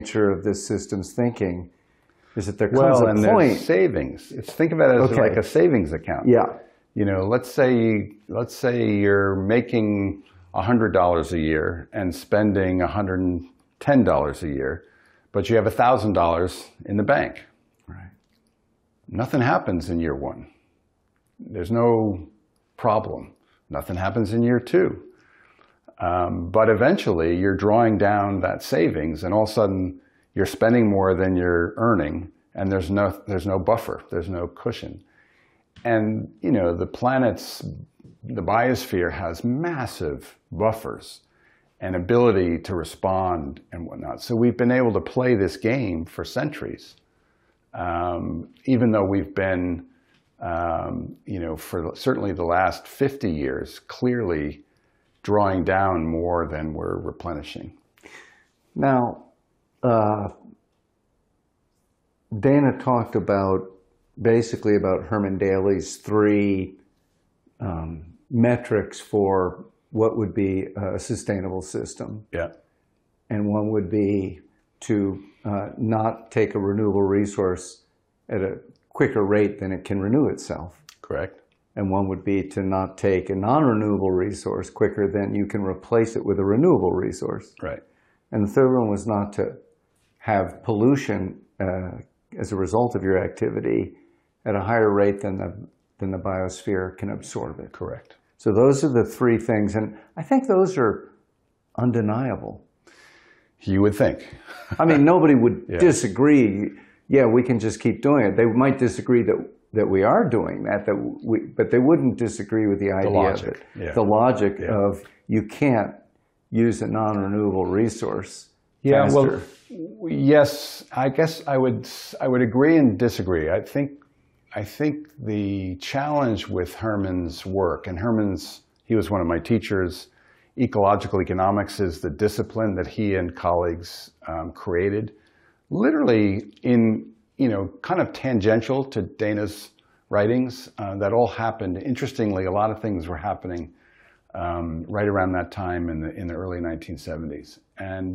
nature of this system's thinking is that there comes a and point. there's savings. Think of it as like a savings account. Yeah. You know, let's say you're making $100 a year and spending $110 a year, but you have $1,000 in the bank. Right. Nothing happens in year one. There's no problem. Nothing happens in year two. But eventually you're drawing down that savings and all of a sudden you're spending more than you're earning and there's no buffer, there's no cushion. And, you know, the biosphere has massive buffers and ability to respond and whatnot. So we've been able to play this game for centuries, even though we've been, you know, for certainly the last 50 years, clearly drawing down more than we're replenishing. Now, Dana talked basically about Herman Daly's three metrics for what would be a sustainable system. Yeah. And one would be to not take a renewable resource at a quicker rate than it can renew itself. Correct. And one would be to not take a non-renewable resource quicker than you can replace it with a renewable resource. Right. And the third one was not to have pollution as a result of your activity at a higher rate than the biosphere can absorb it. Correct. So those are the three things, and I think those are undeniable. You would think. I mean, nobody would disagree. Yeah, we can just keep doing it. They might disagree that we are doing that, but they wouldn't disagree with the idea of it. Yeah. The logic of you can't use a non-renewable resource Yeah, faster. well, yes, I guess I would agree and disagree. I think the challenge with Herman's work, and he was one of my teachers, ecological economics is the discipline that he and colleagues created, literally in, you know, kind of tangential to Dana's writings. That all happened. Interestingly, a lot of things were happening right around that time in the early 1970s. And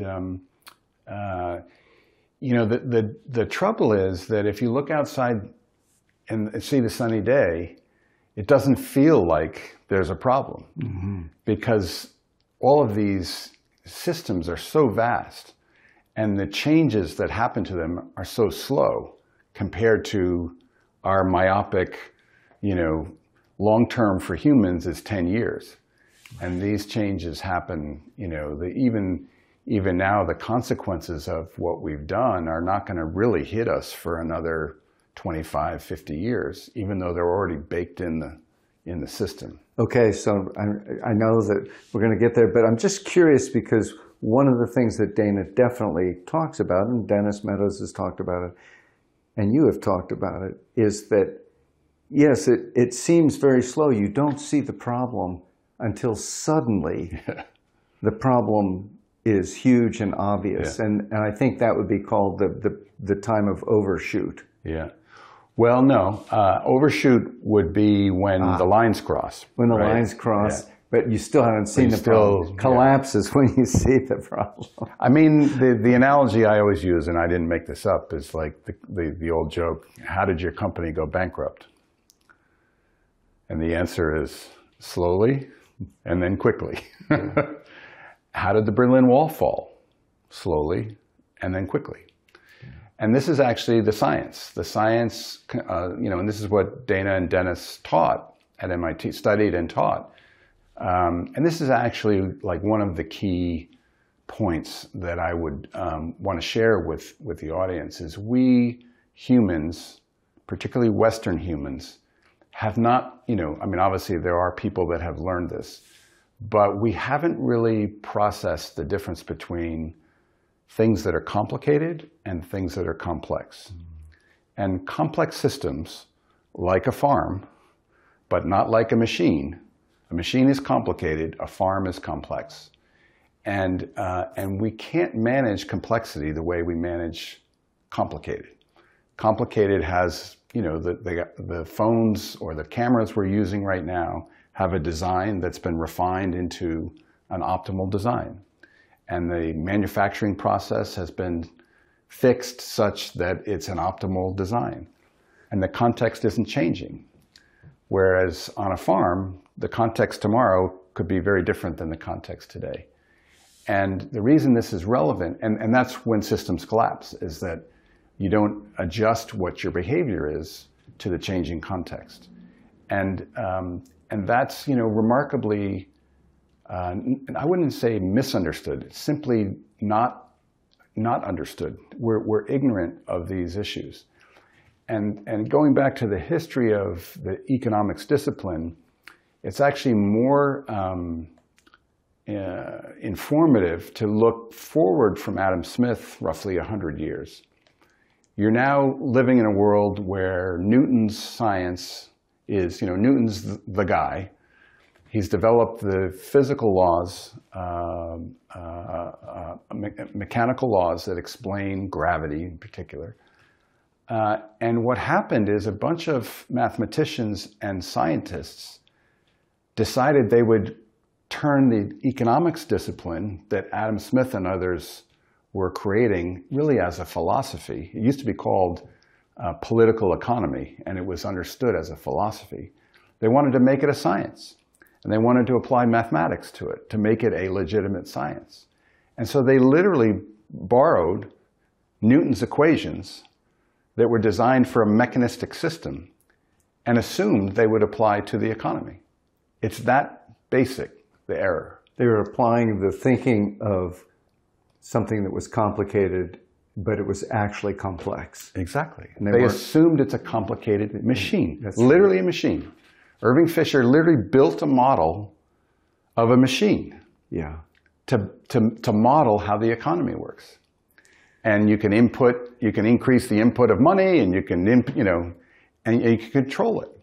you know, the trouble is that if you look outside and see the sunny day, it doesn't feel like there's a problem, because all of these systems are so vast and the changes that happen to them are so slow compared to our myopic, you know, long-term for humans is 10 years. And these changes happen, you know, even now the consequences of what we've done are not going to really hit us for another 25, 50 years, even though they're already baked in the system. Okay, so I know that we're going to get there, but I'm just curious because one of the things that Dana definitely talks about, and Dennis Meadows has talked about it, and you have talked about it, is that, yes, it seems very slow. You don't see the problem until suddenly the problem is huge and obvious. Yeah. And I think that would be called the time of overshoot. Yeah. Well, no. Overshoot would be when the lines cross. When the right? lines cross, Yeah. but you still haven't seen the problem. Collapses when you see the problem. I mean, the analogy I always use, and I didn't make this up, is like the old joke, how did your company go bankrupt? And the answer is slowly and then quickly. How did the Berlin Wall fall? Slowly and then quickly. And this is actually the science. The science, you know, and this is what Dana and Dennis taught at MIT, studied and taught. And this is actually like one of the key points that I would want to share with the audience is we humans, particularly Western humans, have not, you know, I mean, obviously there are people that have learned this, but we haven't really processed the difference between things that are complicated and things that are complex. And complex systems, like a farm, but not like a machine. A machine is complicated, a farm is complex. And we can't manage complexity the way we manage complicated. Complicated has, you know, the phones or the cameras we're using right now have a design that's been refined into an optimal design. And the manufacturing process has been fixed such that it's an optimal design. And the context isn't changing. Whereas on a farm, the context tomorrow could be very different than the context today. And the reason this is relevant, and that's when systems collapse, is that you don't adjust what your behavior is to the changing context. And that's, remarkably, I wouldn't say misunderstood, it's simply not understood. We're ignorant of these issues. And going back to the history of the economics discipline, it's actually more informative to look forward from Adam Smith roughly 100 years. You're now living in a world where Newton's science is, Newton's the guy. He's developed the physical laws, mechanical laws that explain gravity in particular. And what happened is a bunch of mathematicians and scientists decided they would turn the economics discipline that Adam Smith and others were creating really as a philosophy. It used to be called political economy, and it was understood as a philosophy. They wanted to make it a science, and they wanted to apply mathematics to it to make it a legitimate science. And so they literally borrowed Newton's equations that were designed for a mechanistic system and assumed they would apply to the economy. It's that basic, the error. They were applying the thinking of something that was complicated, but it was actually complex. Exactly. And they assumed it's a complicated machine, literally a machine. Irving Fisher literally built a model of a machine to model how the economy works. And you can increase the input of money, and you can, and you can control it.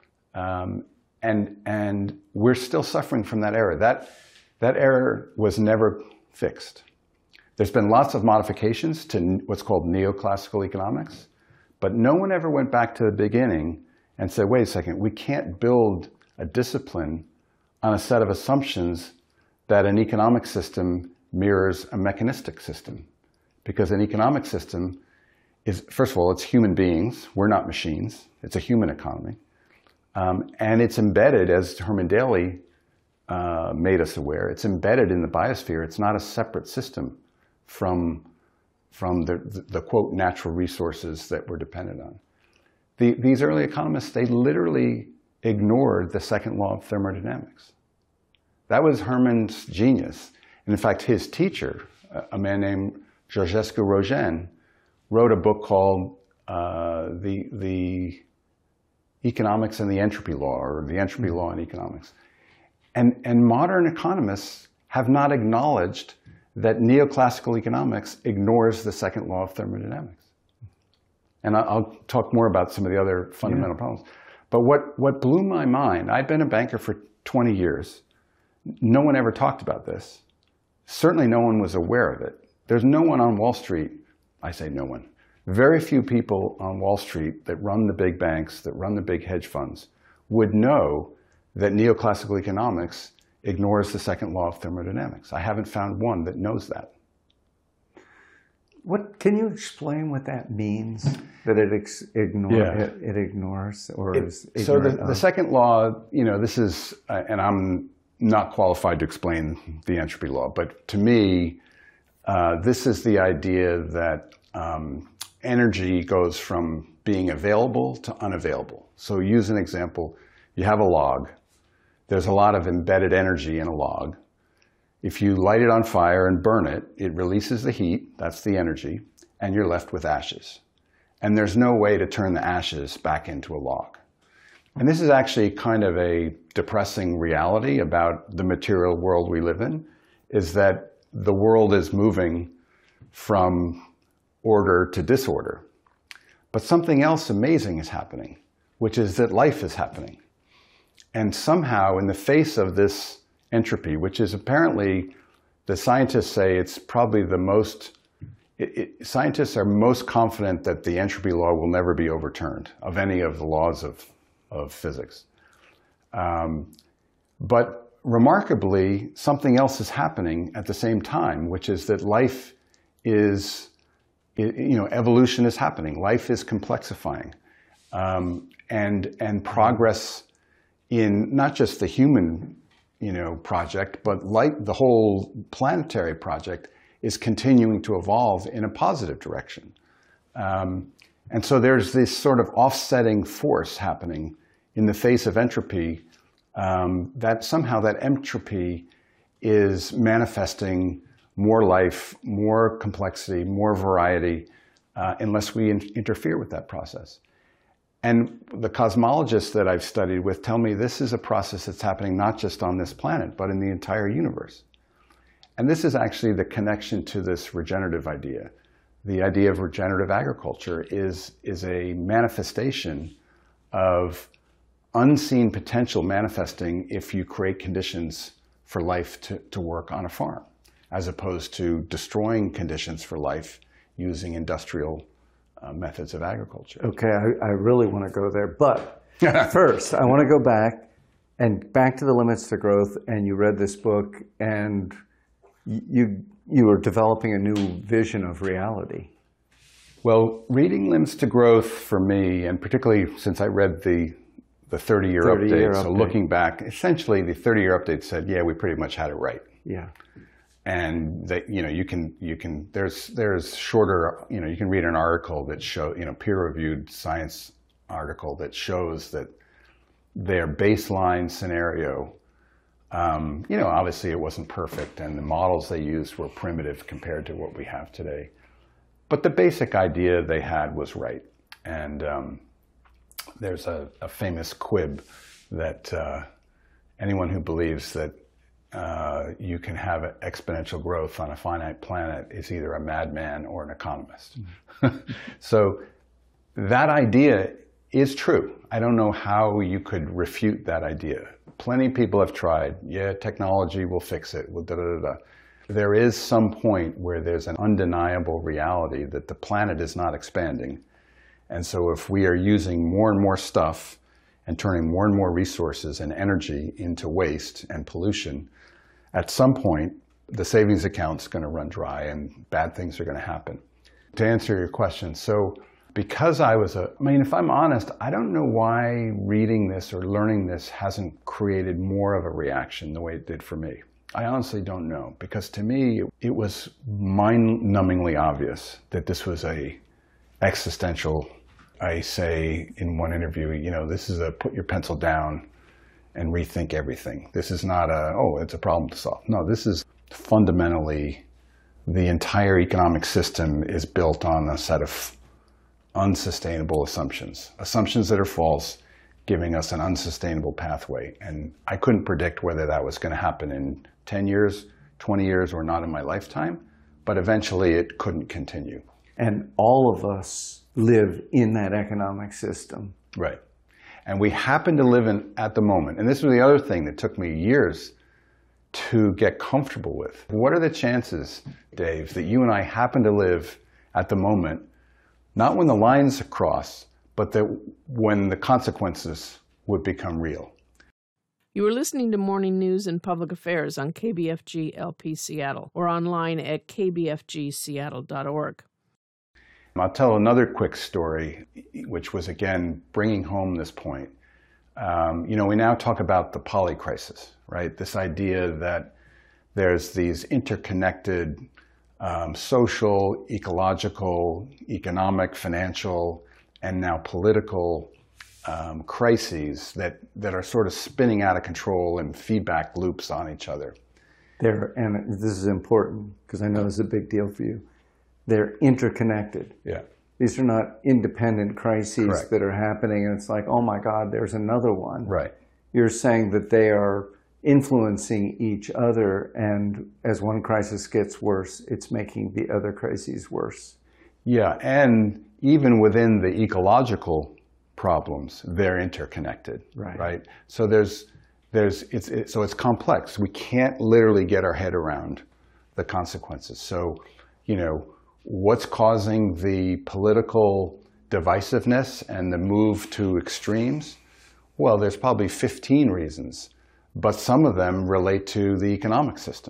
And we're still suffering from that error. That error was never fixed. There's been lots of modifications to what's called neoclassical economics, but no one ever went back to the beginning and said, wait a second, we can't build a discipline on a set of assumptions that an economic system mirrors a mechanistic system. Because an economic system is, first of all, it's human beings. We're not machines. It's a human economy. And it's embedded, as Herman Daly made us aware, it's embedded in the biosphere. It's not a separate system from the quote, natural resources that we're dependent on. These early economists, they literally ignored the second law of thermodynamics. That was Herman's genius. And in fact, his teacher, a man named Georgescu Roegen, wrote a book called the Economics and the Entropy Law, or the Entropy Law in Economics. And modern economists have not acknowledged that neoclassical economics ignores the second law of thermodynamics. And I'll talk more about some of the other fundamental problems. But what blew my mind, I've been a banker for 20 years. No one ever talked about this. Certainly no one was aware of it. There's no one on Wall Street, I say no one, very few people on Wall Street that run the big banks, that run the big hedge funds, would know that neoclassical economics ignores the second law of thermodynamics. I haven't found one that knows that. Can you explain what that means? That it ignores, or is ignorant So the second law, this is, and I'm not qualified to explain the entropy law, but to me, this is the idea that energy goes from being available to unavailable. So use an example. You have a log. There's a lot of embedded energy in a log. If you light it on fire and burn it, it releases the heat, that's the energy, and you're left with ashes. And there's no way to turn the ashes back into a log. And this is actually kind of a depressing reality about the material world we live in, is that the world is moving from order to disorder. But something else amazing is happening, which is that life is happening. And somehow, in the face of this entropy, which is apparently, the scientists say it's probably the most, scientists are most confident that the entropy law will never be overturned of any of the laws of physics. But remarkably, something else is happening at the same time, which is that life is evolution is happening. Life is complexifying. And progress in not just the human, project, but like the whole planetary project is continuing to evolve in a positive direction. And so there's this sort of offsetting force happening in the face of entropy, that somehow that entropy is manifesting more life, more complexity, more variety, unless we interfere with that process. And the cosmologists that I've studied with tell me this is a process that's happening not just on this planet, but in the entire universe. And this is actually the connection to this regenerative idea. The idea of regenerative agriculture is a manifestation of unseen potential manifesting if you create conditions for life to work on a farm, as opposed to destroying conditions for life using industrial methods of agriculture. Okay, I really want to go there, but first I want to go back to the limits to growth. And you read this book, and you were developing a new vision of reality. Well, reading Limits to Growth for me, and particularly since I read the 30-year update, so looking back, essentially the 30-year update said, yeah, we pretty much had it right. Yeah. And that, there's shorter, you can read an article that show, peer-reviewed science article that shows that their baseline scenario, obviously it wasn't perfect, and the models they used were primitive compared to what we have today. But the basic idea they had was right. And there's a famous quib that anyone who believes that you can have exponential growth on a finite planet is either a madman or an economist. So that idea is true. I don't know how you could refute that idea. Plenty of people have tried. Yeah, technology will fix it. There is some point where there's an undeniable reality that the planet is not expanding. And so if we are using more and more stuff and turning more and more resources and energy into waste and pollution, at some point, the savings account's going to run dry and bad things are going to happen. To answer your question, so because if I'm honest, I don't know why reading this or learning this hasn't created more of a reaction the way it did for me. I honestly don't know, because to me, it was mind-numbingly obvious that this was a existential, I say in one interview, this is a put your pencil down and rethink everything. This is not it's a problem to solve. No, this is fundamentally the entire economic system is built on a set of unsustainable assumptions that are false, giving us an unsustainable pathway. And I couldn't predict whether that was going to happen in 10 years, 20 years, or not in my lifetime, but eventually it couldn't continue. And all of us live in that economic system. Right. And we happen to live in at the moment. And this was the other thing that took me years to get comfortable with. What are the chances, Dave, that you and I happen to live at the moment, not when the lines cross, but that when the consequences would become real? You are listening to Morning News and Public Affairs on KBFG LP Seattle or online at kbfgseattle.org. I'll tell another quick story, which was, again, bringing home this point. We now talk about the polycrisis, right? This idea that there's these interconnected social, ecological, economic, financial, and now political crises that are sort of spinning out of control and feedback loops on each other. And this is important because I know this is a big deal for you. They're interconnected. Yeah. These are not independent crises Correct. that are happening and it's like, oh my God, there's another one. Right. You're saying that they are influencing each other, and as one crisis gets worse, it's making the other crises worse. Yeah, and even within the ecological problems, they're interconnected. Right. So it's complex. We can't literally get our head around the consequences. So, what's causing the political divisiveness and the move to extremes? Well, there's probably 15 reasons, but some of them relate to the economic system.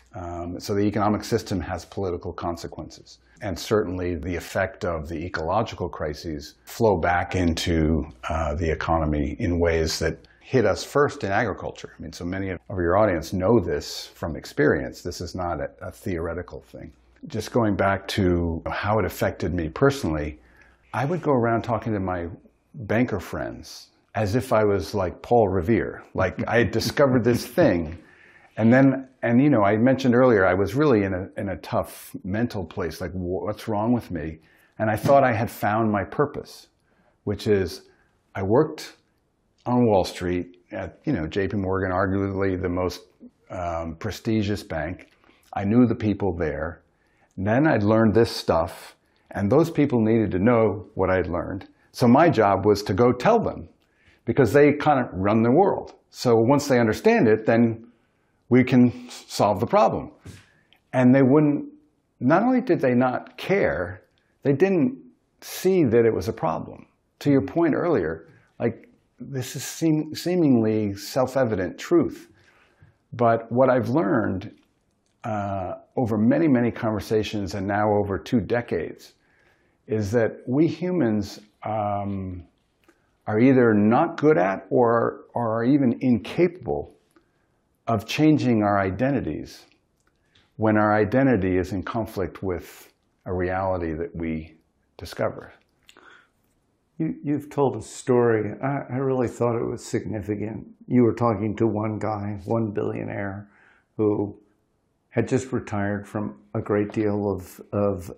So the economic system has political consequences. And certainly the effect of the ecological crises flow back into the economy in ways that hit us first in agriculture. I mean, so many of your audience know this from experience. This is not a theoretical thing. Just going back to how it affected me personally, I would go around talking to my banker friends as if I was like Paul Revere. Like I had discovered this thing. And you know, I mentioned earlier, I was really in a tough mental place, like what's wrong with me? And I thought I had found my purpose, which is I worked on Wall Street at, you know, JP Morgan, arguably the most prestigious bank. I knew the people there. And then I'd learned this stuff, and those people needed to know what I'd learned. So my job was to go tell them, because they kind of run the world. So once they understand it, then we can solve the problem. And they wouldn't, not only did they not care, they didn't see that it was a problem. To your point earlier, like this is seemingly self-evident truth. But what I've learned over many, many conversations and now over 2 decades is that we humans are either not good at or are even incapable of changing our identities when our identity is in conflict with a reality that we discover. You've told a story. I really thought it was significant. You were talking to one guy, one billionaire, who had just retired from a great deal of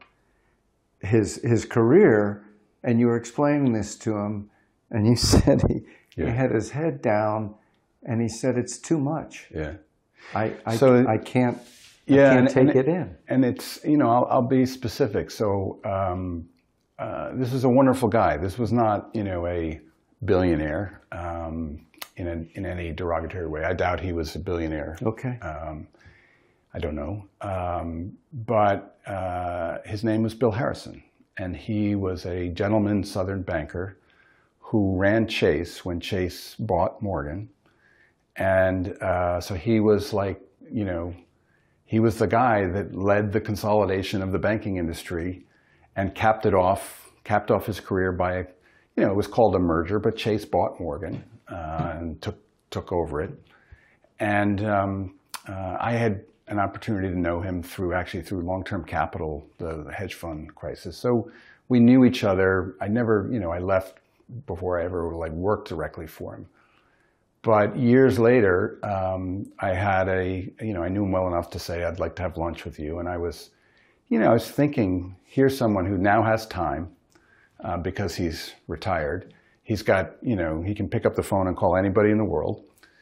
his career, and you were explaining this to him, and you said he had his head down, and he said, "It's too much. Yeah, I can't take it in." And it's, you know, I'll be specific. So this is a wonderful guy. This was not, you know, a billionaire in any derogatory way. I doubt he was a billionaire. Okay. I don't know. But his name was Bill Harrison, and he was a gentleman Southern banker who ran Chase when Chase bought Morgan. And so he was like, you know, he was the guy that led the consolidation of the banking industry and capped off his career by, you know, it was called a merger, but Chase bought Morgan and took over it. And I had an opportunity to know him through Long-Term Capital, the hedge fund crisis. So we knew each other. I never, you know, I left before I ever like worked directly for him. But years later, I had I knew him well enough to say, I'd like to have lunch with you. And I was thinking, here's someone who now has time because he's retired. He's got, you know, he can pick up the phone and call anybody in the world.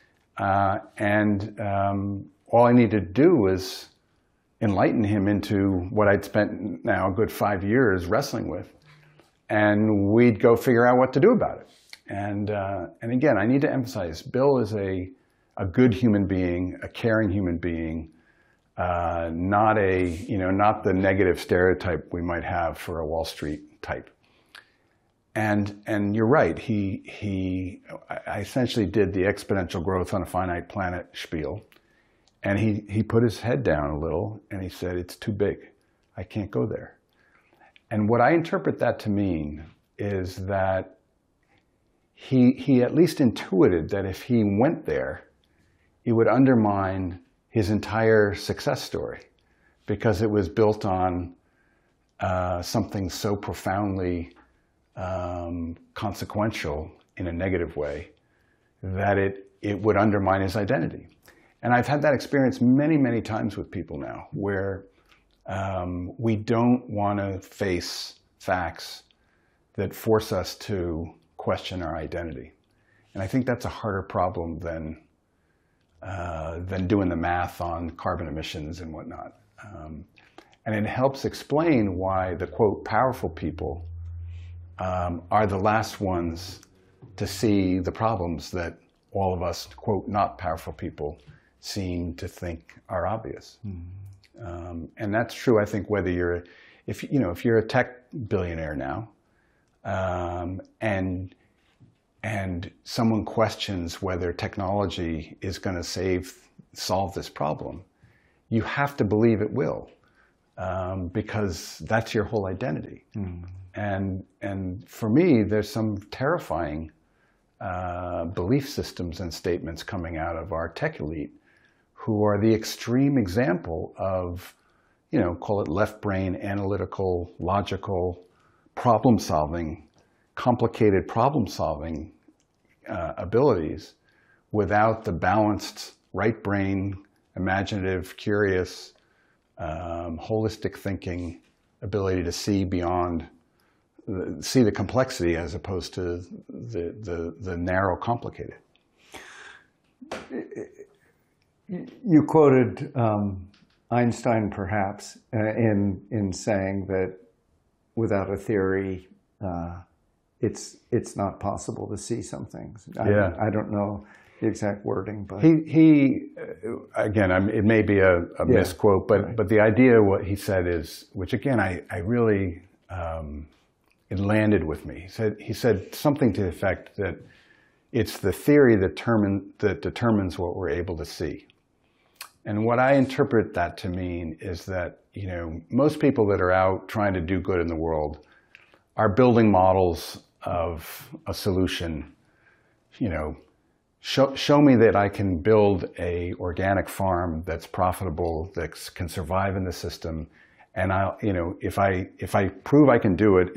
All I need to do is enlighten him into what I'd spent now a good 5 years wrestling with. And we'd go figure out what to do about it. And again, I need to emphasize, Bill is a good human being, a caring human being, not the negative stereotype we might have for a Wall Street type. And you're right, I essentially did the exponential growth on a finite planet spiel. And he put his head down a little and he said, it's too big. I can't go there. And what I interpret that to mean is that he at least intuited that if he went there, it would undermine his entire success story because it was built on something so profoundly consequential in a negative way that it would undermine his identity. And I've had that experience many, many times with people now where we don't want to face facts that force us to question our identity. And I think that's a harder problem than doing the math on carbon emissions and whatnot. And it helps explain why the, quote, powerful people are the last ones to see the problems that all of us, quote, not powerful people seem to think are obvious. And that's true, I think, whether if you're a tech billionaire now, and someone questions whether technology is going to solve this problem, you have to believe it will, because that's your whole identity. And for me, there's some terrifying belief systems and statements coming out of our tech elite who are the extreme example of, call it left brain, analytical, logical, problem solving, complicated problem solving abilities without the balanced right brain, imaginative, curious, holistic thinking ability to see beyond, see the complexity as opposed to the narrow, complicated. You quoted Einstein, perhaps, in saying that without a theory, it's not possible to see some things. I don't know the exact wording, but he again, it may be a misquote, but right. But the idea, what he said is, which again, I really it landed with me. He said something to the effect that it's the theory that determines what we're able to see. And what I interpret that to mean is that, most people that are out trying to do good in the world are building models of a solution. Show me that I can build a organic farm that's profitable, that can survive in the system, and if I prove I can do it,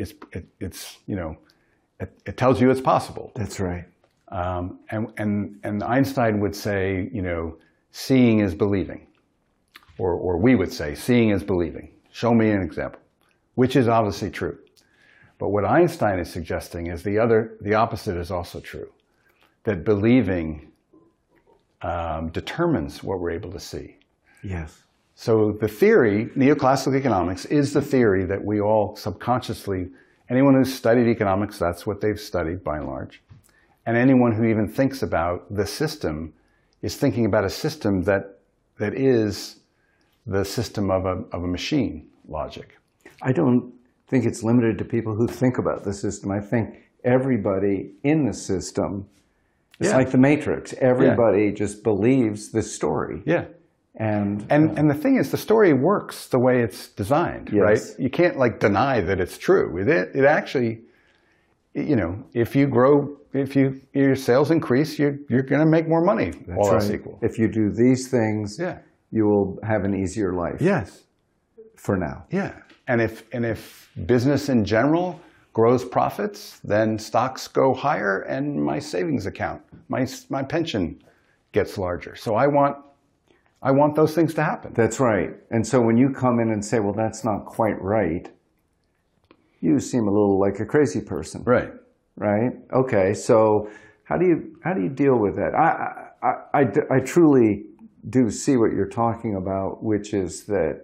it tells you it's possible. That's right. And Einstein would say, seeing is believing, or we would say, seeing is believing. Show me an example, which is obviously true. But what Einstein is suggesting is the opposite is also true, that believing determines what we're able to see. Yes. So the theory, neoclassical economics, is the theory that we all subconsciously, anyone who's studied economics, that's what they've studied by and large. And anyone who even thinks about the system is thinking about a system that is the system of a machine logic. I don't think it's limited to people who think about the system. I think everybody in the system, it's like the Matrix. Everybody just believes the story. Yeah. And the thing is, the story works the way it's designed, yes. right? You can't deny that it's true. It actually, if you grow, if your sales increase, you're going to make more money. That's all else right. equal. If you do these things, you will have an easier life. Yes. For now. Yeah. And if business in general grows profits, then stocks go higher, and my savings account, my pension gets larger. So I want those things to happen. That's right. And so when you come in and say, well, that's not quite right, you seem a little like a crazy person. Right. Right? Okay. So how do you deal with that? I truly do see what you're talking about, which is that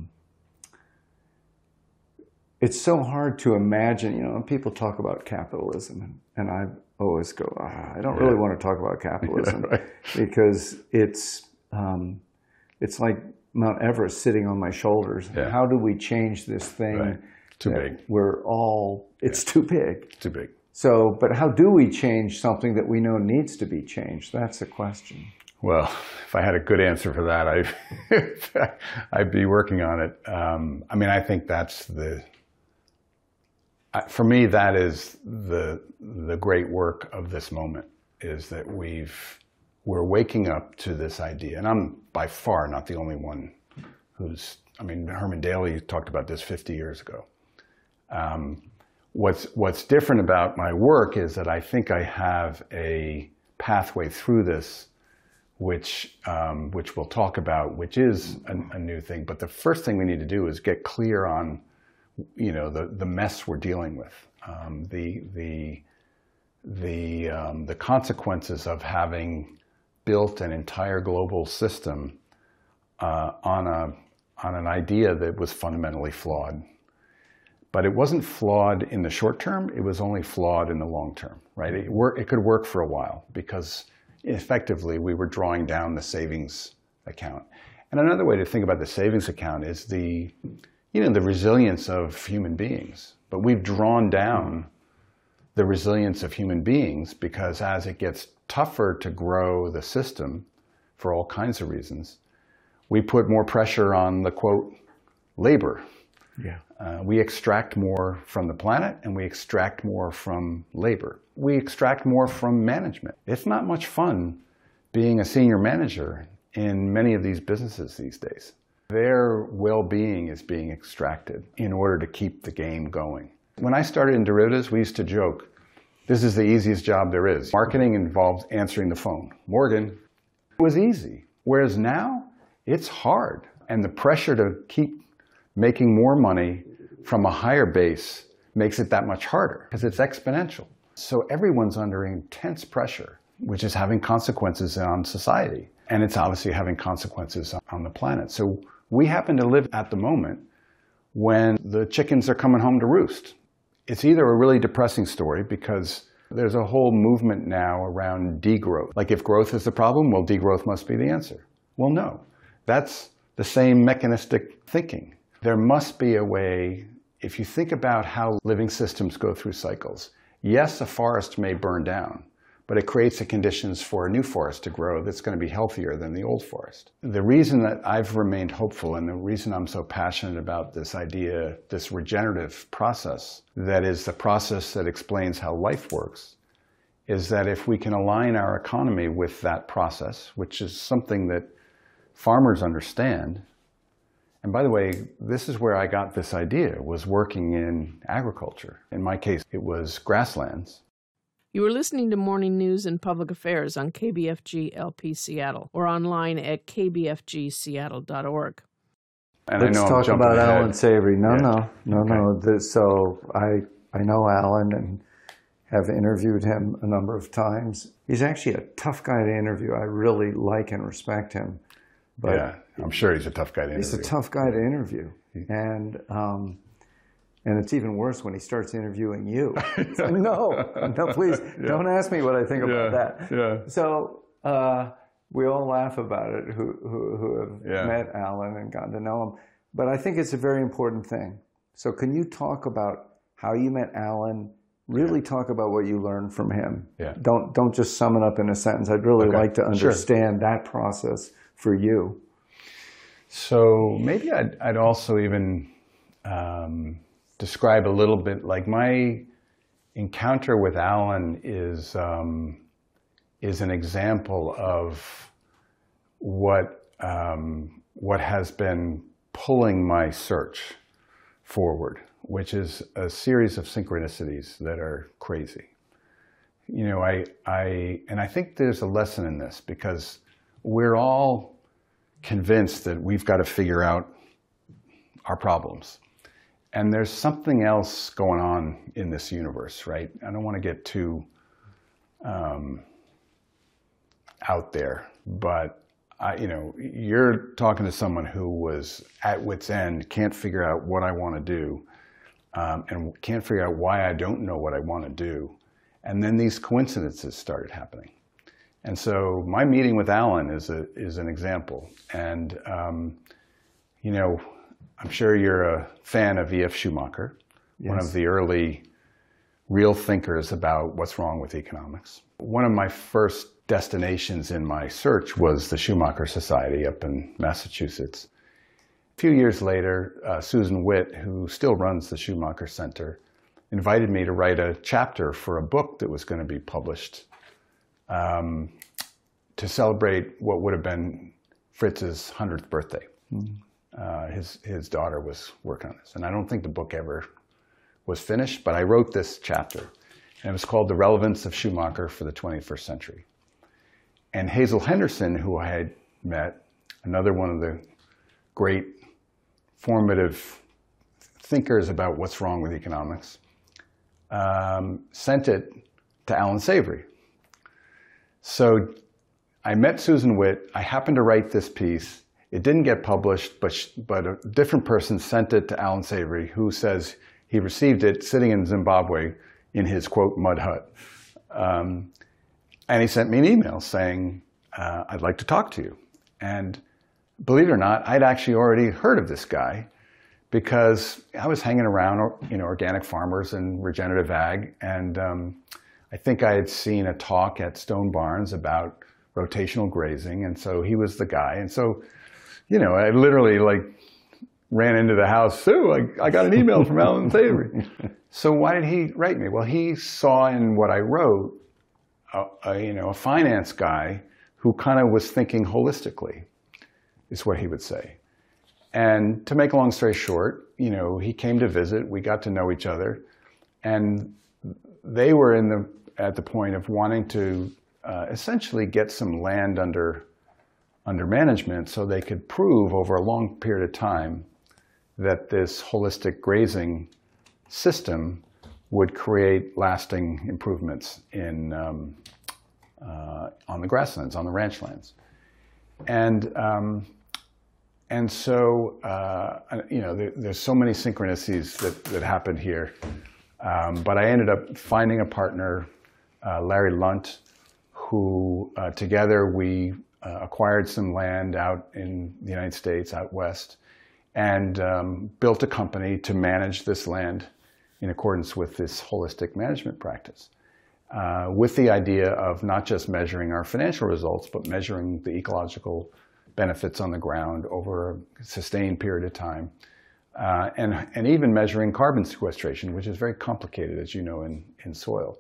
it's so hard to imagine, when people talk about capitalism, and I always go, I don't really want to talk about capitalism right. because it's like Mount Everest sitting on my shoulders. Yeah. How do we change this thing? Right. Too big. It's too big. Too big. So, but how do we change something that we know needs to be changed? That's the question. Well, if I had a good answer for that, I'd be working on it. I think that's for me, that is the great work of this moment, is that we're waking up to this idea. And I'm by far not the only one Herman Daly talked about this 50 years ago. What's different about my work is that I think I have a pathway through this, which we'll talk about, which is a new thing. But the first thing we need to do is get clear on, the mess we're dealing with, the consequences of having built an entire global system on an idea that was fundamentally flawed. But it wasn't flawed in the short term, it was only flawed in the long term, right? It could work for a while because effectively we were drawing down the savings account. And another way to think about the savings account is the resilience of human beings. But we've drawn down the resilience of human beings because as it gets tougher to grow the system for all kinds of reasons, We put more pressure on the, quote, labor. Yeah. We extract more from the planet, and we extract more from labor. We extract more from management. It's not much fun being a senior manager in many of these businesses these days. Their well-being is being extracted in order to keep the game going. When I started in derivatives, we used to joke, this is the easiest job there is. Marketing involves answering the phone. Morgan, it was easy. Whereas now, it's hard. And the pressure to keep making more money from a higher base makes it that much harder because it's exponential. So everyone's under intense pressure, which is having consequences on society. And it's obviously having consequences on the planet. So we happen to live at the moment when the chickens are coming home to roost. It's either a really depressing story because there's a whole movement now around degrowth. Like if growth is the problem, well, degrowth must be the answer. Well, no. That's the same mechanistic thinking. There must be a way, if you think about how living systems go through cycles, yes, a forest may burn down, but it creates the conditions for a new forest to grow that's going to be healthier than the old forest. The reason that I've remained hopeful and the reason I'm so passionate about this idea, this regenerative process, that is the process that explains how life works, is that if we can align our economy with that process, which is something that farmers understand. And by the way, this is where I got this idea, was working in agriculture. In my case, it was grasslands. You are listening to Morning News and Public Affairs on KBFG LP Seattle or online at kbfgseattle.org. And Let's I know talk about Alan Savory. No. Okay. So I know Alan and have interviewed him a number of times. He's actually a tough guy to interview. I really like and respect him. But yeah, I'm sure he's a tough guy to interview. He's a tough guy to interview. And it's even worse when he starts interviewing you. No, please, don't ask me what I think about that. Yeah. So we all laugh about it who have met Alan and gotten to know him. But I think it's a very important thing. So can you talk about how you met Alan? Really talk about what you learned from him. Yeah. Don't just sum it up in a sentence. I'd really like to understand that process for you. So maybe I'd also even describe a little bit, like my encounter with Alan is an example of what has been pulling my search forward, which is a series of synchronicities that are crazy. You know, I think there's a lesson in this because we're all convinced that we've got to figure out our problems. And there's something else going on in this universe, right? I don't want to get too out there, but you're talking to someone who was at wit's end, can't figure out what I want to do, and can't figure out why I don't know what I want to do. And then these coincidences started happening. And so my meeting with Alan is an example. And, I'm sure you're a fan of E.F. Schumacher, one of the early real thinkers about what's wrong with economics. One of my first destinations in my search was the Schumacher Society up in Massachusetts. A few years later, Susan Witt, who still runs the Schumacher Center, invited me to write a chapter for a book that was going to be published to celebrate what would have been Fritz's 100th birthday. His daughter was working on this. And I don't think the book ever was finished, but I wrote this chapter. And it was called The Relevance of Schumacher for the 21st Century. And Hazel Henderson, who I had met, another one of the great formative thinkers about what's wrong with economics, sent it to Alan Savory. So I met Susan Witt. I happened to write this piece. It didn't get published, but a different person sent it to Alan Savory, who says he received it sitting in Zimbabwe in his, quote, mud hut. And he sent me an email saying, I'd like to talk to you. And believe it or not, I'd actually already heard of this guy because I was hanging around, organic farmers and regenerative ag. And I think I had seen a talk at Stone Barns about rotational grazing. And so he was the guy. And so, you know, I literally like ran into the house. Sue, I got an email from Alan Savory. So why did he write me? Well, he saw in what I wrote, a finance guy who kind of was thinking holistically, is what he would say. And to make a long story short, you know, he came to visit. We got to know each other, and they were at the point of wanting to essentially get some land under management so they could prove over a long period of time that this holistic grazing system would create lasting improvements on the grasslands, on the ranch lands. And so, you know, there's so many synchronicities that happened here. But I ended up finding a partner, Larry Lunt, who together we acquired some land out in the United States, out west, and built a company to manage this land in accordance with this holistic management practice, with the idea of not just measuring our financial results, but measuring the ecological benefits on the ground over a sustained period of time, and even measuring carbon sequestration, which is very complicated, as you know, in soil.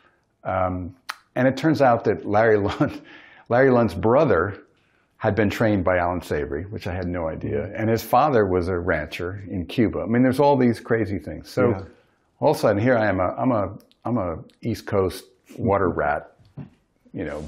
And it turns out that Larry Lunt's brother had been trained by Alan Savory, which I had no idea, and his father was a rancher in Cuba. I mean, there's all these crazy things. So all of a sudden, here I am. I'm a East Coast water rat, you know,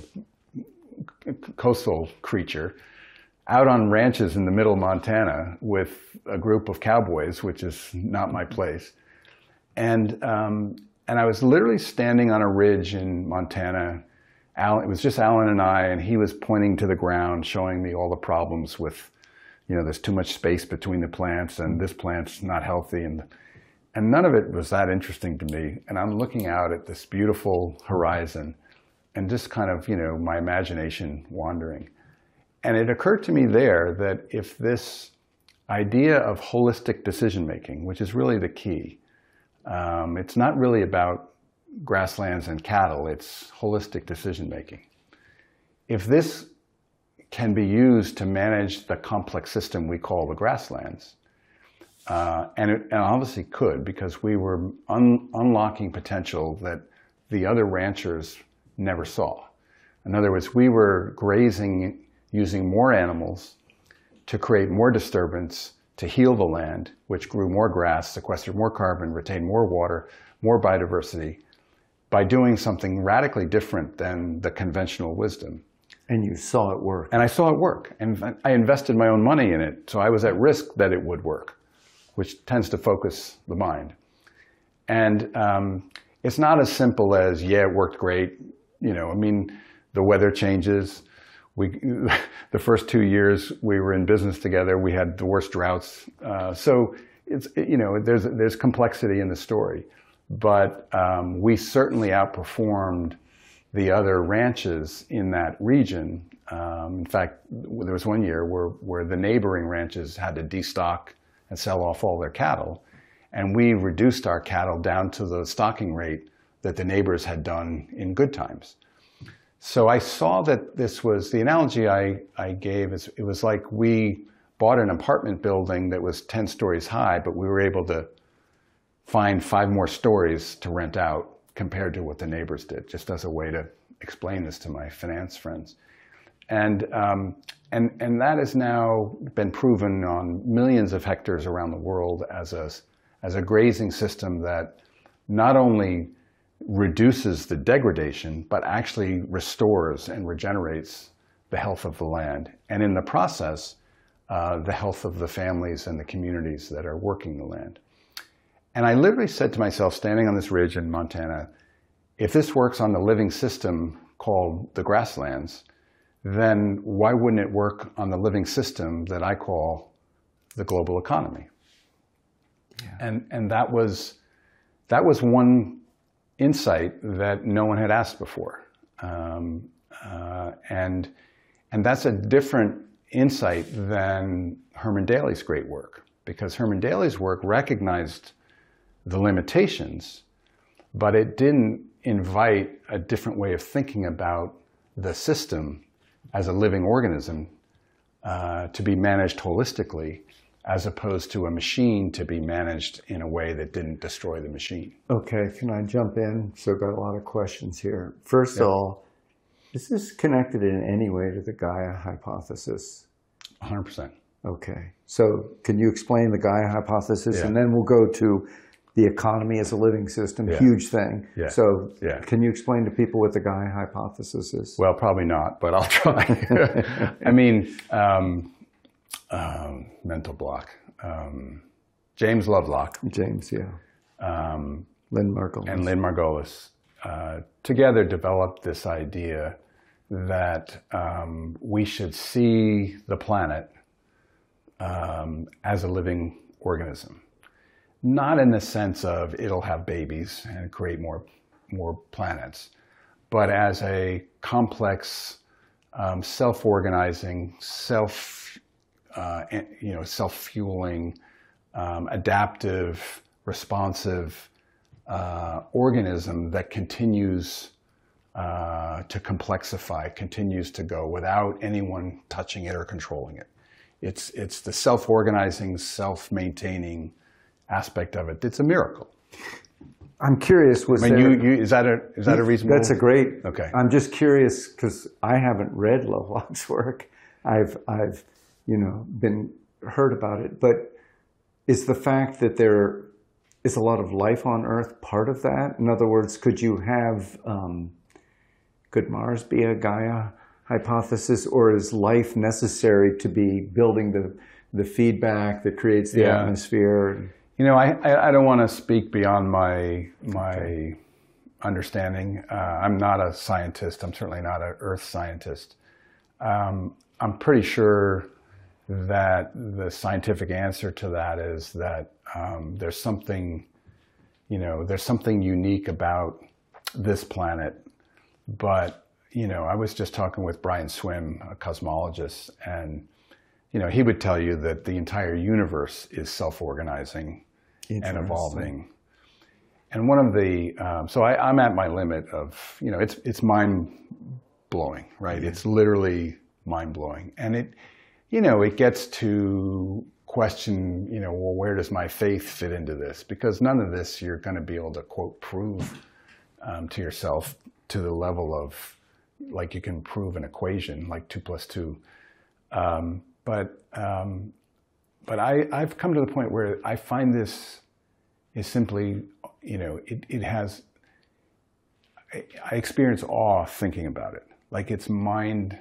coastal creature, out on ranches in the middle of Montana with a group of cowboys, which is not my place. And I was literally standing on a ridge in Montana. It was just Alan and I, and he was pointing to the ground, showing me all the problems with, you know, there's too much space between the plants, and this plant's not healthy, and none of it was that interesting to me. And I'm looking out at this beautiful horizon, and just kind of, you know, my imagination wandering. And it occurred to me there that if this idea of holistic decision-making, which is really the key, it's not really about grasslands and cattle, it's holistic decision-making. If this can be used to manage the complex system we call the grasslands, and it obviously could, because we were unlocking potential that the other ranchers never saw. In other words, we were grazing using more animals to create more disturbance, to heal the land, which grew more grass, sequestered more carbon, retained more water, more biodiversity, by doing something radically different than the conventional wisdom. And you saw it work. And I saw it work. And I invested my own money in it, so I was at risk that it would work, which tends to focus the mind. And it's not as simple as, yeah, it worked great. You know, I mean, the weather changes. The first 2 years we were in business together, we had the worst droughts. So it's, you know, there's complexity in the story, but we certainly outperformed the other ranches in that region. In fact, there was one year where the neighboring ranches had to destock and sell off all their cattle, and we reduced our cattle down to the stocking rate that the neighbors had done in good times. So I saw that this was, the analogy I gave is, it was like we bought an apartment building that was 10 stories high, but we were able to find 5 more stories to rent out compared to what the neighbors did, just as a way to explain this to my finance friends. And that has now been proven on millions of hectares around the world as a grazing system that not only reduces the degradation, but actually restores and regenerates the health of the land. And in the process, the health of the families and the communities that are working the land. And I literally said to myself, standing on this ridge in Montana, if this works on the living system called the grasslands, then why wouldn't it work on the living system that I call the global economy? Yeah. And that was one insight that no one had asked before. And that's a different insight than Herman Daly's great work, because Herman Daly's work recognized the limitations, but it didn't invite a different way of thinking about the system as a living organism to be managed holistically, as opposed to a machine to be managed in a way that didn't destroy the machine. Okay, can I jump in? So I've got a lot of questions here. First of all, is this connected in any way to the Gaia hypothesis? 100%. Okay, so can you explain the Gaia hypothesis? Yeah. And then we'll go to the economy as a living system, Yeah. huge thing. Yeah. So Yeah. can you explain to people what the Gaia hypothesis is? Well, probably not, but I'll try. I mean, mental block. James Lovelock James, yeah. Lynn Margulis. and Lynn Margulis together developed this idea that we should see the planet as a living organism. Not in the sense of it'll have babies and create more planets, but as a complex, self-organizing, self-fueling, adaptive, responsive organism that continues to complexify, continues to go without anyone touching it or controlling it. It's the self-organizing, self-maintaining aspect of it. It's a miracle. I'm curious, I mean, is that a reasonable? That's a great. Okay. I'm just curious because I haven't read Lovelock's work. I've been heard about it, but is the fact that there is a lot of life on Earth part of that? In other words, could you have could Mars be a Gaia hypothesis, or is life necessary to be building the feedback that creates the atmosphere? You know, I don't want to speak beyond my understanding. I'm not a scientist. I'm certainly not an Earth scientist. I'm pretty sure that the scientific answer to that is that there's something unique about this planet. But, I was just talking with Brian Swim, a cosmologist, and, he would tell you that the entire universe is self-organizing and evolving. And one of the, so I'm at my limit of, it's mind-blowing, right? It's literally mind-blowing. And it gets to question, well, where does my faith fit into this? Because none of this you're going to be able to, quote, prove to yourself to the level of, like, you can prove an equation, like 2 + 2. But I've come to the point where I find this is simply, it has, I experience awe thinking about it. Like, it's mind,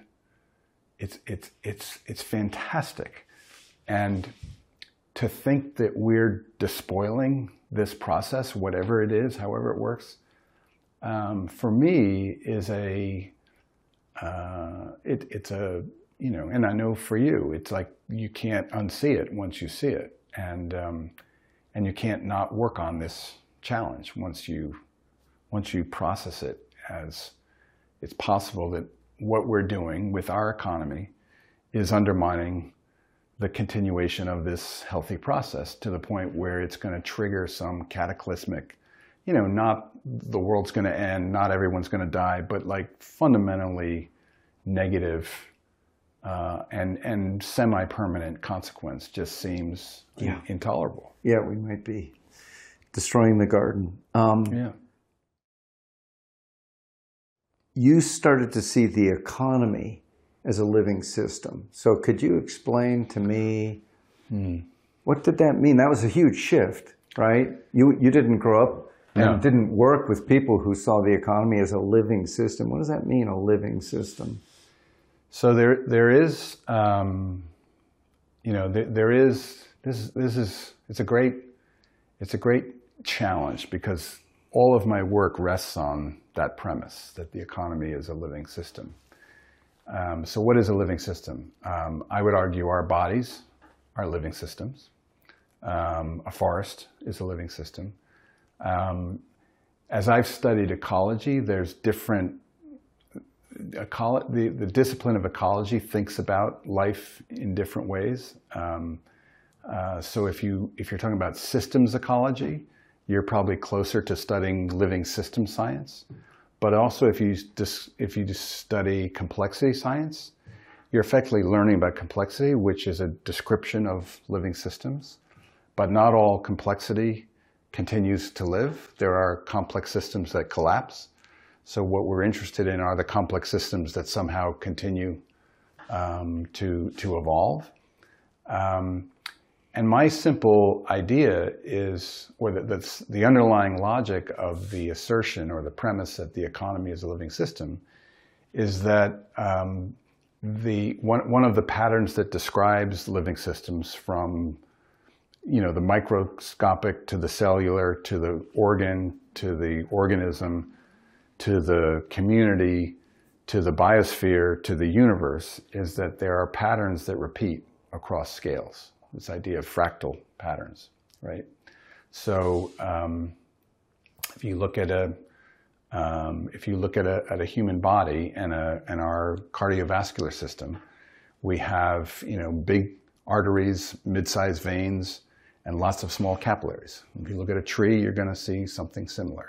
it's fantastic. And to think that we're despoiling this process, whatever it is, however it works, for me is it's a, and I know for you, it's like you can't unsee it once you see it. And you can't not work on this challenge once you process it as it's possible that what we're doing with our economy is undermining the continuation of this healthy process to the point where it's going to trigger some cataclysmic, not the world's going to end, not everyone's going to die, but like fundamentally negative and semi-permanent consequence just seems intolerable. Yeah, we might be destroying the garden. You started to see the economy as a living system. So could you explain to me, what did that mean? That was a huge shift, right? You didn't grow up and didn't work with people who saw the economy as a living system. What does that mean, a living system? So there is, it's a great challenge because all of my work rests on that premise that the economy is a living system. So what is a living system? I would argue our bodies are living systems. A forest is a living system. As I've studied ecology, there's different, the discipline of ecology thinks about life in different ways. So if you're talking about systems ecology, you're probably closer to studying living system science. But also if you just study complexity science, you're effectively learning about complexity, which is a description of living systems. But not all complexity continues to live. There are complex systems that collapse. So what we're interested in are the complex systems that somehow continue to evolve. And my simple idea is, or the underlying logic of the assertion or the premise that the economy is a living system, is that one of the patterns that describes living systems from the microscopic to the cellular to the organ to the organism to the community to the biosphere to the universe is that there are patterns that repeat across scales. This idea of fractal patterns, right? So if you look at a human body and our cardiovascular system, we have big arteries, mid-sized veins, and lots of small capillaries. If you look at a tree, you're going to see something similar.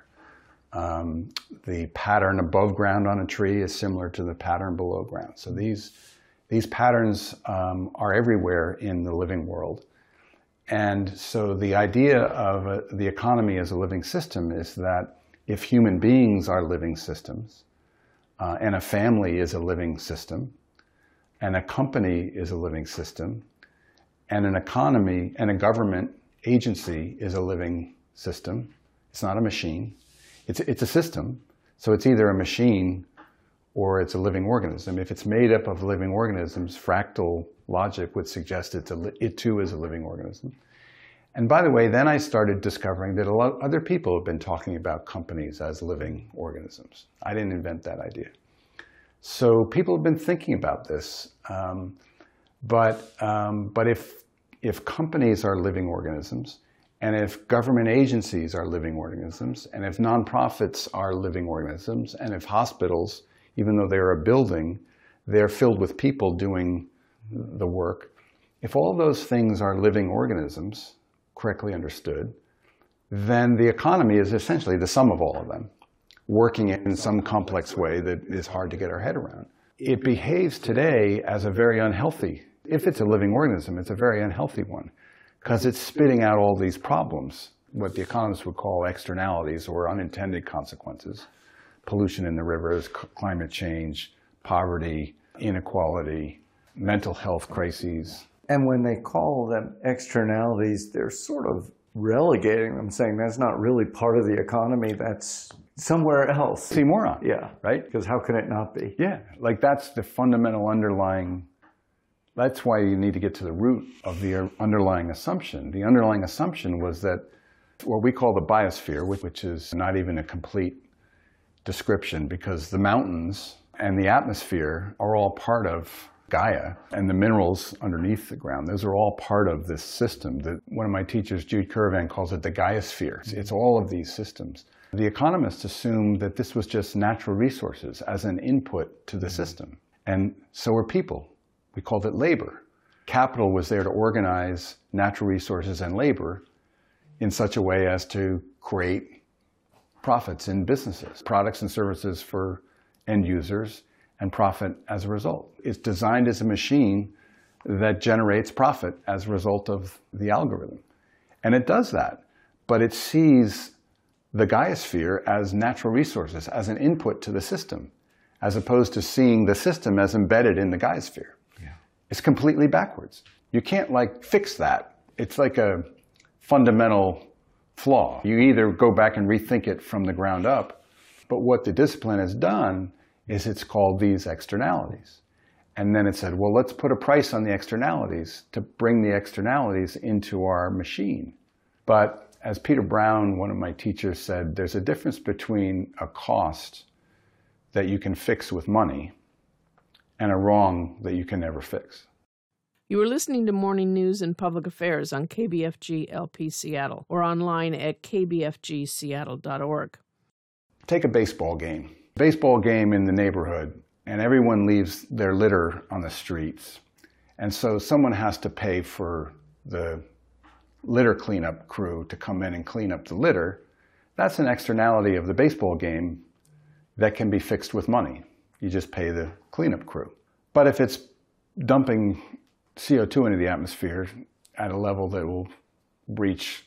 The pattern above ground on a tree is similar to the pattern below ground. So these patterns are everywhere in the living world. And so the idea of the economy as a living system is that if human beings are living systems, and a family is a living system, and a company is a living system, and an economy and a government agency is a living system, it's not a machine, it's a system. So it's either a machine or it's a living organism. If it's made up of living organisms, fractal logic would suggest it too is a living organism. And by the way, then I started discovering that a lot of other people have been talking about companies as living organisms. I didn't invent that idea. So people have been thinking about this. But if companies are living organisms, and if government agencies are living organisms, and if nonprofits are living organisms, and if hospitals, even though they're a building, they're filled with people doing the work. If all those things are living organisms, correctly understood, then the economy is essentially the sum of all of them, working in some complex way that is hard to get our head around. It behaves today as a very unhealthy, if it's a living organism, it's a very unhealthy one, because it's spitting out all these problems, what the economists would call externalities or unintended consequences. Pollution in the rivers, climate change, poverty, inequality, mental health crises. And when they call them externalities, they're sort of relegating them, saying that's not really part of the economy, that's somewhere else. Oxymoron. Yeah. Right? Because how can it not be? Yeah. Like that's the fundamental underlying, that's why you need to get to the root of the underlying assumption. The underlying assumption was that what we call the biosphere, which is not even a complete description because the mountains and the atmosphere are all part of Gaia, and the minerals underneath the ground, those are all part of this system. One of my teachers, Jude Curvan, calls it the Gaia-sphere. It's all of these systems. The economists assumed that this was just natural resources as an input to the system. And so are people. We called it labor. Capital was there to organize natural resources and labor in such a way as to create profits in businesses, products and services for end users, and profit as a result. It's designed as a machine that generates profit as a result of the algorithm. And it does that, but it sees the Gaia-sphere as natural resources, as an input to the system, as opposed to seeing the system as embedded in the Gaia-sphere. Yeah. It's completely backwards. You can't fix that. It's like a fundamental flaw. You either go back and rethink it from the ground up, but what the discipline has done is it's called these externalities. And then it said, well, let's put a price on the externalities to bring the externalities into our machine. But as Peter Brown, one of my teachers, said, there's a difference between a cost that you can fix with money and a wrong that you can never fix. You are listening to Morning News and Public Affairs on KBFG LP Seattle or online at kbfgseattle.org. Take a baseball game. Baseball game in the neighborhood, and everyone leaves their litter on the streets. And so someone has to pay for the litter cleanup crew to come in and clean up the litter. That's an externality of the baseball game that can be fixed with money. You just pay the cleanup crew. But if it's dumping CO2 into the atmosphere at a level that will reach,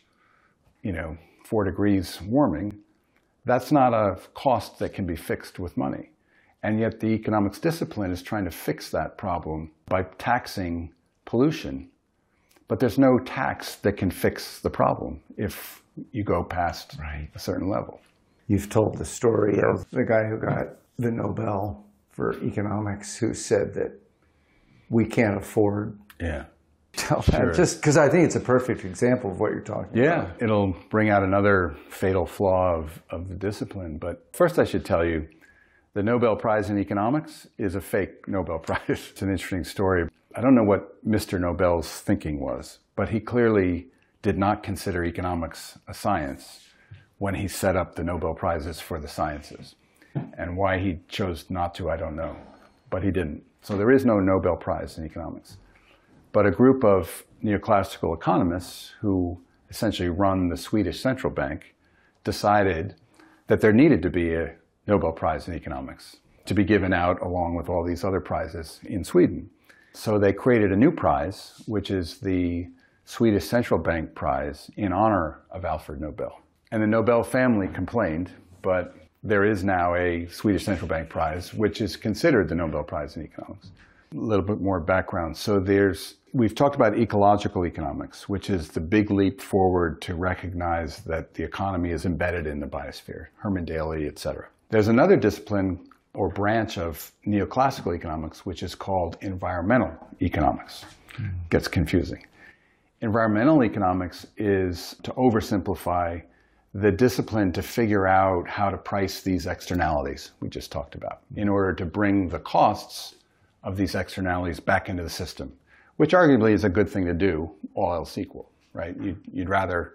4 degrees warming, that's not a cost that can be fixed with money. And yet the economics discipline is trying to fix that problem by taxing pollution. But there's no tax that can fix the problem if you go past a certain level. You've told the story of the guy who got the Nobel for economics who said that we can't afford tell that, just because I think it's a perfect example of what you're talking about. It'll bring out another fatal flaw of the discipline. But first I should tell you, the Nobel Prize in Economics is a fake Nobel Prize. It's an interesting story. I don't know what Mr. Nobel's thinking was, but he clearly did not consider economics a science when he set up the Nobel Prizes for the sciences. And why he chose not to, I don't know. But he didn't. So there is no Nobel Prize in economics. But a group of neoclassical economists who essentially run the Swedish central bank decided that there needed to be a Nobel Prize in economics to be given out along with all these other prizes in Sweden. So they created a new prize, which is the Swedish Central Bank Prize in honor of Alfred Nobel. And the Nobel family complained, but there is now a Swedish Central Bank Prize, which is considered the Nobel Prize in economics. A little bit more background. So we've talked about ecological economics, which is the big leap forward to recognize that the economy is embedded in the biosphere, Herman Daly, et cetera. There's another discipline or branch of neoclassical economics, which is called environmental economics. Gets confusing. Environmental economics is, to oversimplify, the discipline to figure out how to price these externalities we just talked about in order to bring the costs of these externalities back into the system, which arguably is a good thing to do, all else equal, right? You'd rather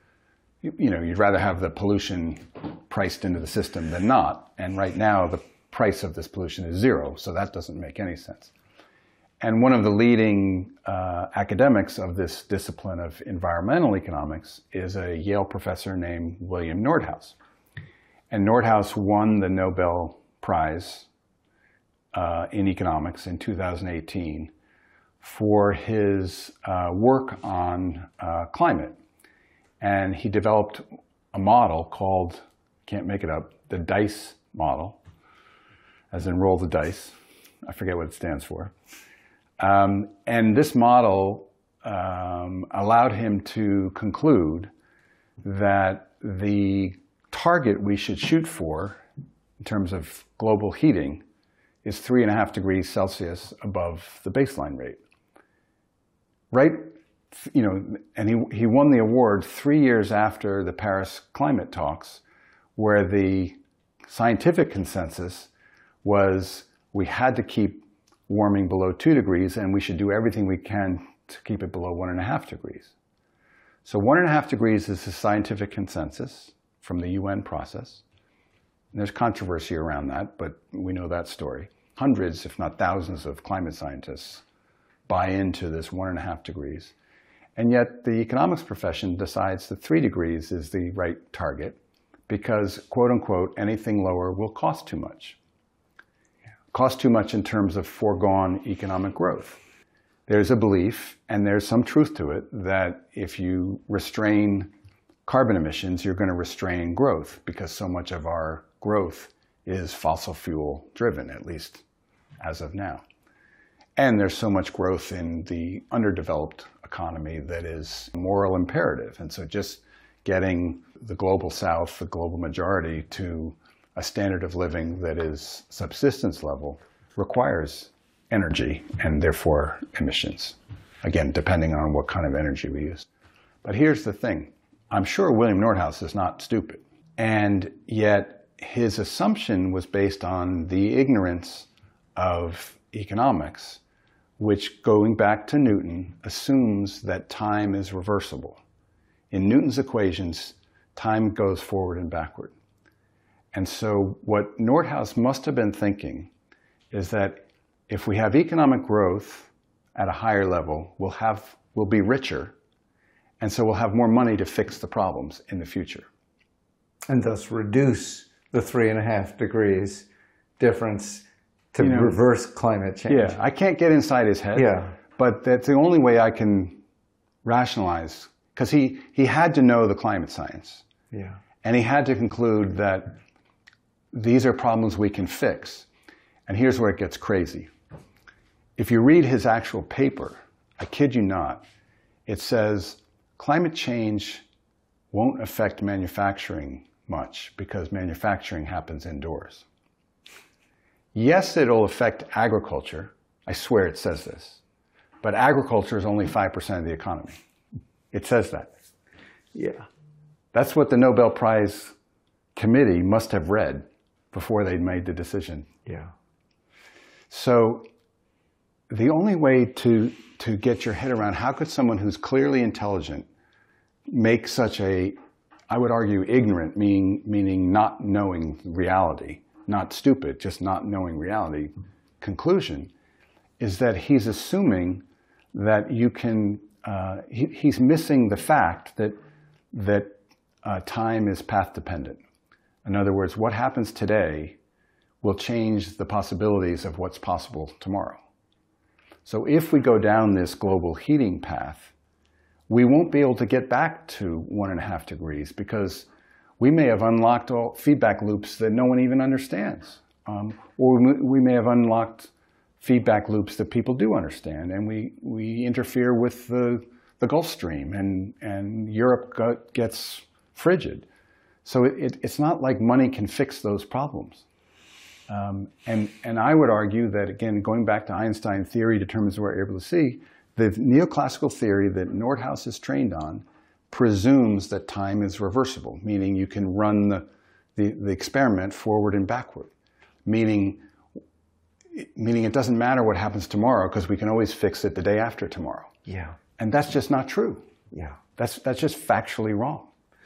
have the pollution priced into the system than not. And right now, the price of this pollution is zero, so that doesn't make any sense. And one of the leading academics of this discipline of environmental economics is a Yale professor named William Nordhaus. And Nordhaus won the Nobel Prize in economics in 2018 for his work on climate. And he developed a model called, can't make it up, the DICE model, as in roll the dice. I forget what it stands for. And this model allowed him to conclude that the target we should shoot for in terms of global heating is 3.5 degrees Celsius above the baseline rate. Right? And he won the award 3 years after the Paris climate talks, where the scientific consensus was we had to keep warming below 2 degrees, and we should do everything we can to keep it below 1.5 degrees. So 1.5 degrees is the scientific consensus from the UN process. And there's controversy around that, but we know that story. Hundreds, if not thousands, of climate scientists buy into this 1.5 degrees. And yet the economics profession decides that 3 degrees is the right target because, quote unquote, anything lower will cost too much. Cost too much in terms of foregone economic growth. There's a belief, and there's some truth to it, that if you restrain carbon emissions, you're going to restrain growth because so much of our growth is fossil fuel driven, at least as of now. And there's so much growth in the underdeveloped economy that is moral imperative. And so just getting the global south, the global majority, to a standard of living that is subsistence level requires energy and therefore emissions. Again, depending on what kind of energy we use. But here's the thing. I'm sure William Nordhaus is not stupid. And yet his assumption was based on the ignorance of economics, which, going back to Newton, assumes that time is reversible. In Newton's equations, time goes forward and backward. And so what Nordhaus must have been thinking is that if we have economic growth at a higher level, we'll be richer, and so we'll have more money to fix the problems in the future. And thus reduce the 3.5 degrees difference to reverse climate change. Yeah, I can't get inside his head. Yeah. But that's the only way I can rationalize, because he had to know the climate science. Yeah. And he had to conclude that these are problems we can fix. And here's where it gets crazy. If you read his actual paper, I kid you not, it says climate change won't affect manufacturing much because manufacturing happens indoors. Yes, it'll affect agriculture. I swear it says this. But agriculture is only 5% of the economy. It says that. Yeah. That's what the Nobel Prize committee must have read before they made the decision. Yeah. So the only way to get your head around how could someone who's clearly intelligent make such a, I would argue, ignorant, meaning not knowing reality, not stupid, just not knowing reality, conclusion, is that he's assuming that you can, he's missing the fact that time is path dependent. In other words, what happens today will change the possibilities of what's possible tomorrow. So if we go down this global heating path, we won't be able to get back to 1.5 degrees because we may have unlocked all feedback loops that no one even understands. Or we may have unlocked feedback loops that people do understand, and we interfere with the Gulf Stream, and Europe gets frigid. So it's not like money can fix those problems. And I would argue that, again, going back to Einstein theory determines what we're able to see, the neoclassical theory that Nordhaus is trained on presumes that time is reversible, meaning you can run the experiment forward and backward, meaning it doesn't matter what happens tomorrow because we can always fix it the day after tomorrow. Yeah. And that's just not true. Yeah. That's just factually wrong.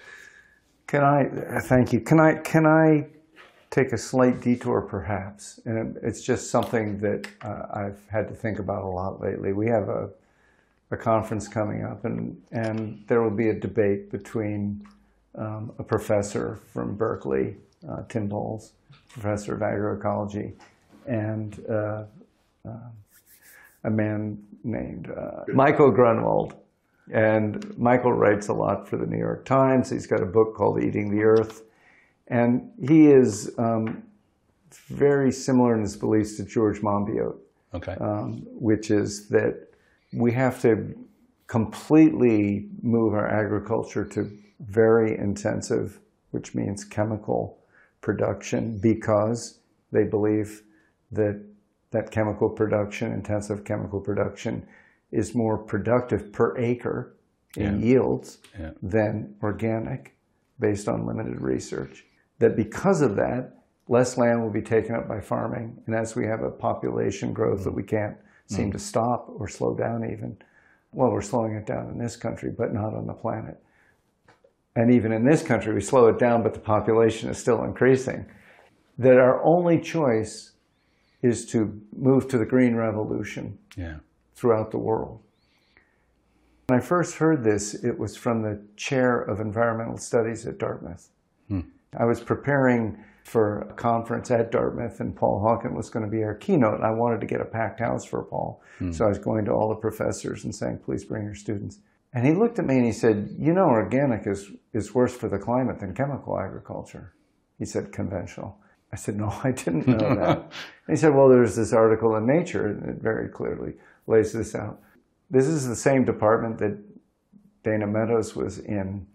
Thank you. Can I take a slight detour perhaps? And it's just something that I've had to think about a lot lately. We have a conference coming up, and there will be a debate between a professor from Berkeley, Tim Bowles, professor of agroecology, and a man named Michael Grunwald. And Michael writes a lot for the New York Times. He's got a book called Eating the Earth. And he is very similar in his beliefs to George Monbiot, Okay. Which is that we have to completely move our agriculture to very intensive, which means chemical production, because they believe that chemical production, intensive chemical production, is more productive per acre in yields than organic, based on limited research. That because of that, less land will be taken up by farming. And as we have a population growth that we can't seem to stop or slow down even, well, we're slowing it down in this country, but not on the planet. And even in this country, we slow it down, but the population is still increasing. That our only choice is to move to the green revolution throughout the world. When I first heard this, it was from the chair of environmental studies at Dartmouth. I was preparing for a conference at Dartmouth, and Paul Hawken was going to be our keynote. And I wanted to get a packed house for Paul. So I was going to all the professors and saying, please bring your students. And he looked at me and he said, you know, organic is worse for the climate than chemical agriculture. He said, conventional. I said, no, I didn't know that. And he said, well, there's this article in Nature, and it very clearly lays this out. This is the same department that Dana Meadows was in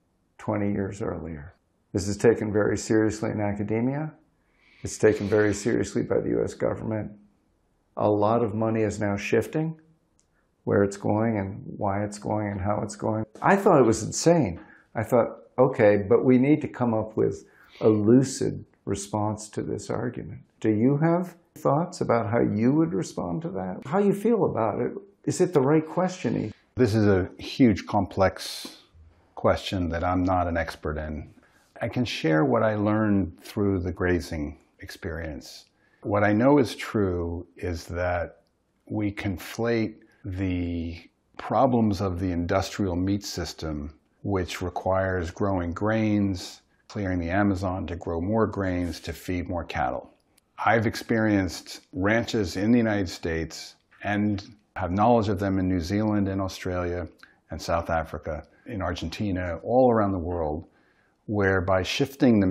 20 years earlier. This is taken very seriously in academia. It's taken very seriously by the US government. A lot of money is now shifting where it's going and why it's going and how it's going. I thought it was insane. I thought, okay, but we need to come up with a lucid response to this argument. Do you have thoughts about how you would respond to that? How you feel about it? Is it the right question? This is a huge, complex question that I'm not an expert in. I can share what I learned through the grazing experience. What I know is true is that we conflate the problems of the industrial meat system, which requires growing grains, clearing the Amazon to grow more grains to feed more cattle. I've experienced ranches in the United States and have knowledge of them in New Zealand and Australia and South Africa, in Argentina, all around the world, where by shifting the